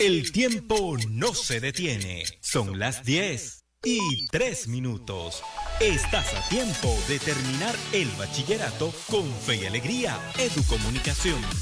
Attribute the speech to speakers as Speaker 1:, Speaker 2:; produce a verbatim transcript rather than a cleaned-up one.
Speaker 1: El tiempo no se detiene. Son las diez y tres minutos. Estás a tiempo de terminar el bachillerato con fe y alegría. Educomunicación.